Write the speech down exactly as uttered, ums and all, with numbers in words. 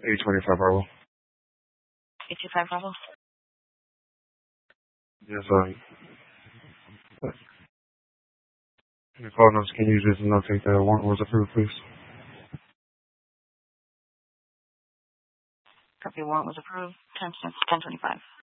eight twenty-five Bravo. eight two five Bravo. Yes, sorry. Your call notes, can you just notate that warrant was approved, please? Copy warrant was approved. Time since ten twenty-five.